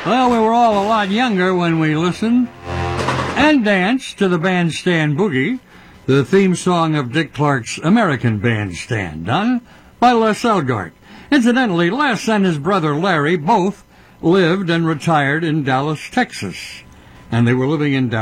Well, we were all a lot younger when we listened and danced to the Bandstand Boogie, the theme song of Dick Clark's American Bandstand, done by Les Elgart. Incidentally, Les and his brother Larry both lived and retired in Dallas, Texas, and they were living in Dallas